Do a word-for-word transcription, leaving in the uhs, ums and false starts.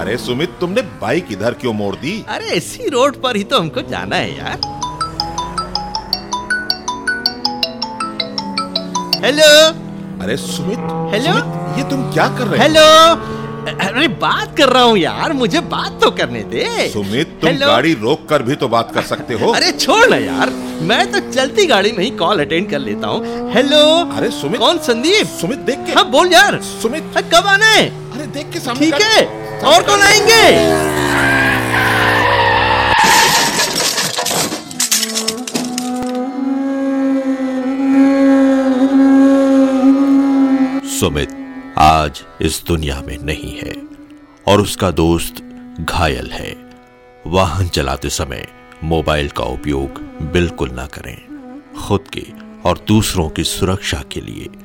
अरे सुमित, तुमने बाइक इधर क्यों मोड़ दी? अरे इसी रोड पर ही तो हमको जाना है यार। हेलो। अरे सुमित, हेलो? सुमित, ये तुम क्या कर रहे हो? हेलो। अरे बात कर रहा हूँ यार, मुझे बात तो करने दे। सुमित, तुम हेलो? गाड़ी रोक कर भी तो बात कर सकते हो। अरे छोड़ ना यार, मैं तो चलती गाड़ी में ही कॉल अटेंड कर लेता हूँ। हेलो। अरे सुमित। कौन? संदीप। सुमित देख के। हाँ बोल यार। सुमित, कब आना है? अरे देख के सामने। ठीक है, और कौन आएंगे? सुमित आज इस दुनिया में नहीं है और उसका दोस्त घायल है। वाहन चलाते समय मोबाइल का उपयोग बिल्कुल ना करें। खुद की और दूसरों की सुरक्षा के लिए